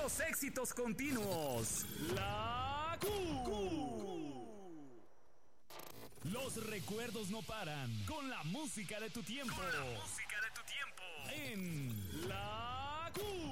puros éxitos continuos. La Q. Los recuerdos no paran con la música de tu tiempo. En La Q.